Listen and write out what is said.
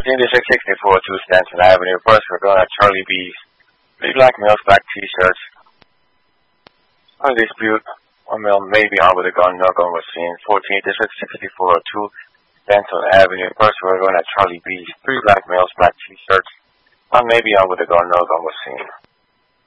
14 District 6402 Stanton Avenue. First, we're going at Charlie B's. 3 black males, black t-shirts. On dispute, 1 male may be armed with a gun, no gun was seen. 14 District 6402 Stanton Avenue. First, we're going at Charlie B's. 3 black males, black t-shirts. 1 may be armed with a gun, no gun was seen.